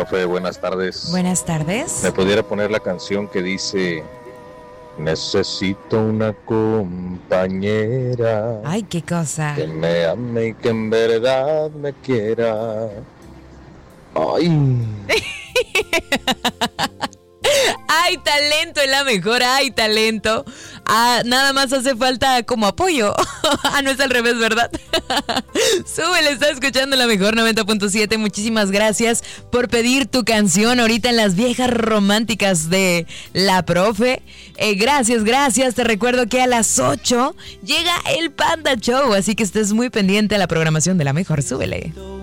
profe, buenas tardes. Buenas tardes. ¿Me pudiera poner la canción que dice: necesito una compañera? Ay, qué cosa. Que me ame y que en verdad me quiera. Ay. Hay talento en la mejor, hay talento. Nada más hace falta como apoyo. No es al revés, ¿verdad? Súbele, está escuchando la mejor 90.7. Muchísimas gracias por pedir tu canción ahorita en las viejas románticas de la profe. Gracias. Te recuerdo que a las 8 llega el Panda Show, así que estés muy pendiente a la programación de la mejor. Súbele.